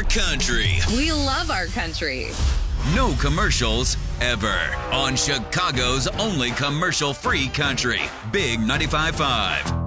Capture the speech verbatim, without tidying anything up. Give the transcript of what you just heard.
country. We love our country. No commercials ever on Chicago's only commercial-free country. Big ninety-five point five.